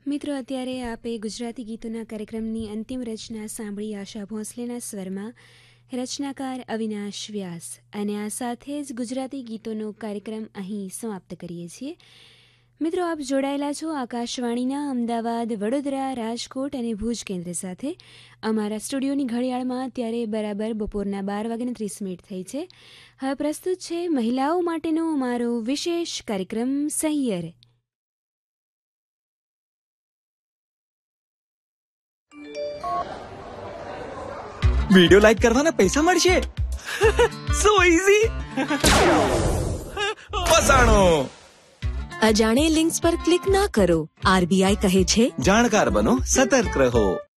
મિત્રો, અત્યારે આપે ગુજરાતી ગીતોના કાર્યક્રમની અંતિમ રચના સાંભળી આશા ભોંસલેના સ્વરમાં, રચનાકાર અવિનાશ વ્યાસ. અને આ સાથે જ ગુજરાતી ગીતોનો કાર્યક્રમ અહીં સમાપ્ત કરીએ છીએ. મિત્રો, આપ જોડાયેલા છો આકાશવાણીના અમદાવાદ, વડોદરા, રાજકોટ અને ભુજ કેન્દ્ર સાથે. અમારા સ્ટુડિયોની ઘડિયાળમાં અત્યારે બરાબર બપોરના 12:30 થઈ છે. હવે પ્રસ્તુત છે મહિલાઓ માટેનો અમારો વિશેષ કાર્યક્રમ સહિયર. વિડિયો લાઈક કરવાના પૈસા મળશે. સો ઈઝી. ફસાણો. અજાણે લિંક્સ પર ક્લિક ના કરો. RBI કહે છે, જાણકાર બનો, સતર્ક રહો.